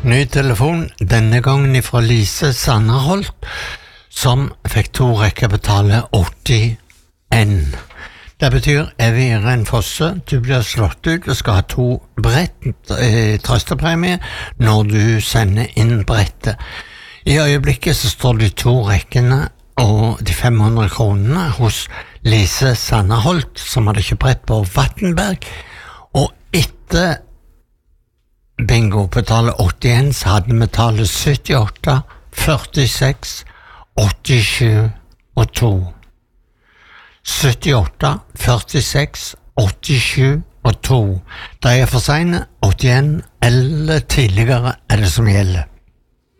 Ny telefon, denne gangen ifra Lise Sanderholt, som fikk 2 rekker betale 80 N. Det betyr Evy Irene Fosse, du blir slått ut og skal ha 2 brett trøstepremie når du sender inn brettet. I øyeblikket så står de 2 rekkene og de 500 kronene hos Lise Sanderholt, som hadde kjøpt brett på Vattenberg, og etter bingo betaler 81, så hadde vi tallet 78, 46, 87 og 2. 78, 46, 87 og 2. Da er jeg for sene, 81 eller tidligere er det som gjelder.